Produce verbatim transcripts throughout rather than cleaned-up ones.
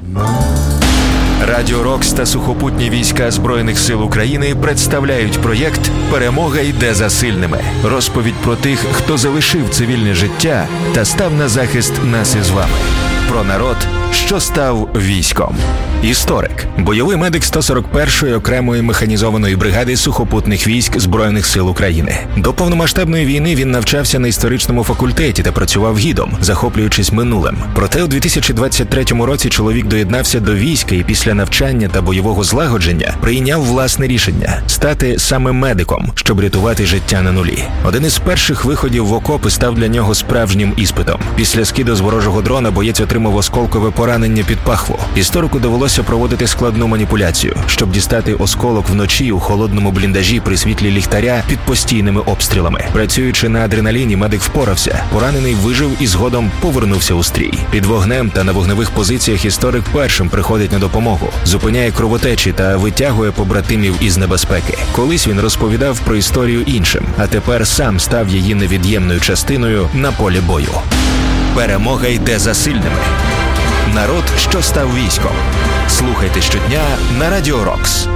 Радіо Рокс та сухопутні війська Збройних сил України представляють проєкт «Перемога йде за сильними». Розповідь про тих, хто залишив цивільне життя та став на захист нас із вами. Про народ, що став військом. Історик, бойовий медик сто сорок першої окремої механізованої бригади сухопутних військ Збройних сил України. До повномасштабної війни він навчався на історичному факультеті та працював гідом, захоплюючись минулим. Проте у дві тисячі двадцять третьому році чоловік доєднався до війська і після навчання та бойового злагодження прийняв власне рішення – стати саме медиком, щоб рятувати життя на нулі. Один із перших виходів в окопи став для нього справжнім іспитом. Після скиду з ворожого дрона боєць отримав осколкове поранення під пахву. Історику довелося проводити складну маніпуляцію, щоб дістати осколок вночі у холодному бліндажі при світлі ліхтаря під постійними обстрілами. Працюючи на адреналіні, медик впорався. Поранений вижив і згодом повернувся у стрій. Під вогнем та на вогневих позиціях історик першим приходить на допомогу, зупиняє кровотечі та витягує побратимів із небезпеки. Колись він розповідав про історію іншим, а тепер сам став її невід'ємною частиною на полі бою. Перемога йде за сильними. Народ, що став військом. Слухайте щодня на Радіо Рокс.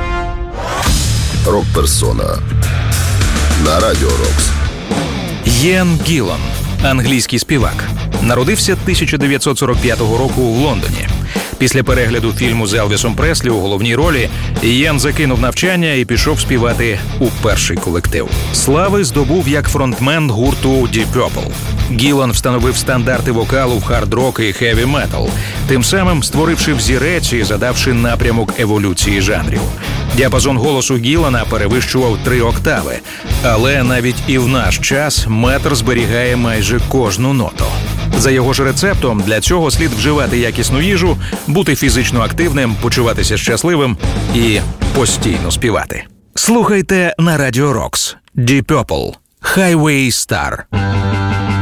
Рок-персона на Радіо Рокс. Іен Гілан, англійський співак. Народився тисяча дев'ятсот сорок п'ятого року в Лондоні. Після перегляду фільму з Елвісом Преслі у головній ролі Іен закинув навчання і пішов співати у перший колектив. Слави здобув як фронтмен гурту Deep Purple. Гілан встановив стандарти вокалу в хард-рок і хеві-метал, тим самим створивши взірець і задавши напрямок еволюції жанрів. Діапазон голосу Гілана перевищував три октави, але навіть і в наш час метр зберігає майже кожну ноту. За його ж рецептом, для цього слід вживати якісну їжу, бути фізично активним, почуватися щасливим і постійно співати. Слухайте на Радіо Рокс. Deep Purple. Highway Star.